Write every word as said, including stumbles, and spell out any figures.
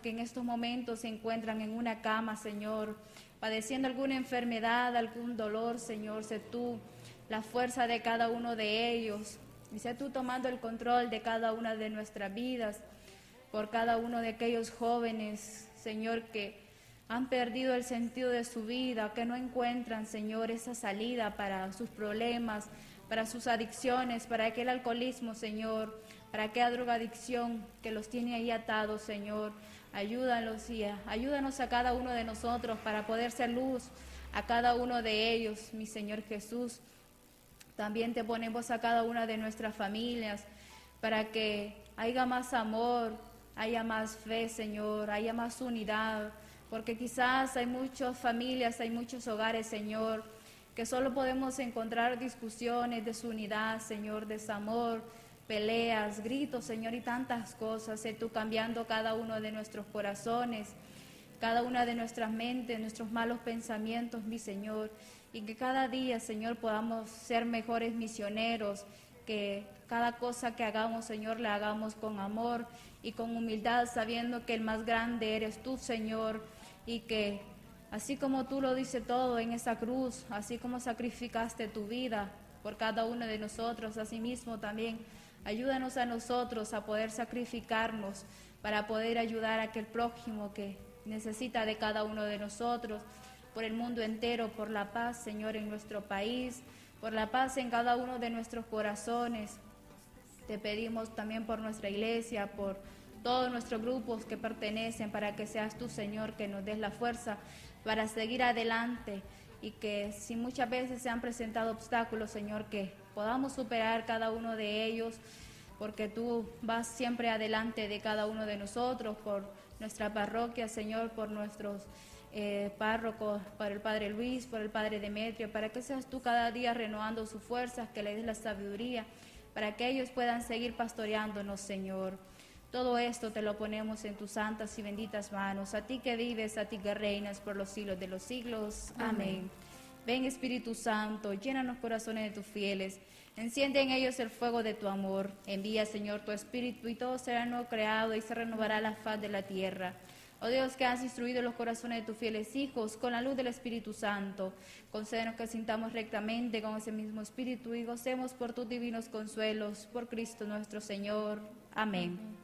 que en estos momentos se encuentran en una cama, Señor, padeciendo alguna enfermedad, algún dolor, Señor, sé tú la fuerza de cada uno de ellos, y sé tú tomando el control de cada una de nuestras vidas, por cada uno de aquellos jóvenes, Señor, que han perdido el sentido de su vida, que no encuentran, Señor, esa salida para sus problemas, para sus adicciones, para aquel alcoholismo, Señor, para aquella drogadicción que los tiene ahí atados, Señor. Ayúdanos y ayúdanos a cada uno de nosotros para poder ser luz a cada uno de ellos, mi Señor Jesús. También te ponemos a cada una de nuestras familias para que haya más amor, haya más fe, Señor, haya más unidad, porque quizás hay muchas familias, hay muchos hogares, Señor, que solo podemos encontrar discusiones, desunidad, Señor, desamor, peleas, gritos, Señor, y tantas cosas. Sé tú cambiando cada uno de nuestros corazones, cada una de nuestras mentes, nuestros malos pensamientos, mi Señor, y que cada día, Señor, podamos ser mejores misioneros, que cada cosa que hagamos, Señor, la hagamos con amor y con humildad, sabiendo que el más grande eres tú, Señor, y que así como tú lo dices todo en esa cruz, así como sacrificaste tu vida por cada uno de nosotros, así mismo también ayúdanos a nosotros a poder sacrificarnos para poder ayudar a aquel prójimo que necesita de cada uno de nosotros, por el mundo entero, por la paz, Señor, en nuestro país, por la paz en cada uno de nuestros corazones. Te pedimos también por nuestra iglesia, por todos nuestros grupos que pertenecen, para que seas tú, Señor, que nos des la fuerza para seguir adelante, y que si muchas veces se han presentado obstáculos, Señor, que podamos superar cada uno de ellos, porque tú vas siempre adelante de cada uno de nosotros, por nuestra parroquia, Señor, por nuestros eh, párrocos, por el Padre Luis, por el Padre Demetrio, para que seas tú cada día renovando sus fuerzas, que le des la sabiduría, para que ellos puedan seguir pastoreándonos, Señor. Todo esto te lo ponemos en tus santas y benditas manos, a ti que vives, a ti que reinas por los siglos de los siglos. Amén. Amén. Ven, Espíritu Santo, llena los corazones de tus fieles, enciende en ellos el fuego de tu amor. Envía, Señor, tu Espíritu, y todo será nuevo creado, y se renovará la faz de la tierra. Oh Dios, que has instruido los corazones de tus fieles hijos con la luz del Espíritu Santo, concédenos que sintamos rectamente con ese mismo Espíritu y gocemos por tus divinos consuelos, por Cristo nuestro Señor. Amén.